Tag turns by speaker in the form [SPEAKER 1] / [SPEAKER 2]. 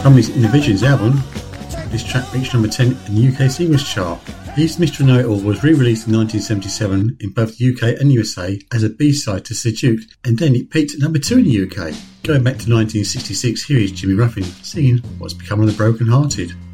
[SPEAKER 1] From his Innovisions album, this track reached number 10 in the UK singles chart. He's Mr. Know-It-All was re-released in 1977 in both the UK and USA as a B-side to Sir Duke, and then it peaked at number 2 in the UK. Going back to 1966, here is Jimmy Ruffin singing What's Become of the Broken Hearted.